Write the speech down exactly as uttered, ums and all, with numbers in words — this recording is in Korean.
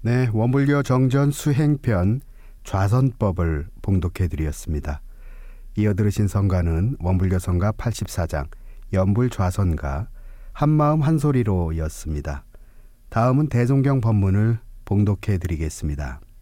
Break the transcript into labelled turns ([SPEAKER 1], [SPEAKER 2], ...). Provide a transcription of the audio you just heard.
[SPEAKER 1] 네, 원불교 정전 수행편 좌선법을 봉독해드렸습니다. 이어 들으신 성가는 원불교 성가 팔십사 장 연불좌선가 한마음 한소리로 였습니다. 다음은 대종경 법문을 봉독해드리겠습니다.